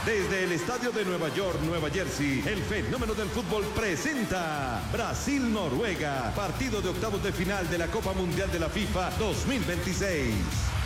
Desde el estadio de Nueva York, Nueva Jersey, el fenómeno del fútbol presenta Brasil-Noruega, partido de octavos de final de la Copa Mundial de la FIFA 2026.